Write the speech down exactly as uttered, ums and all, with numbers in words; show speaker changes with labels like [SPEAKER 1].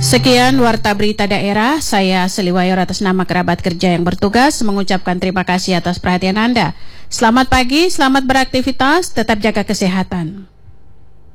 [SPEAKER 1] Sekian Warta Berita Daerah, saya Seliwayor atas nama kerabat kerja yang bertugas mengucapkan terima kasih atas perhatian Anda. Selamat pagi, selamat beraktivitas, tetap jaga kesehatan.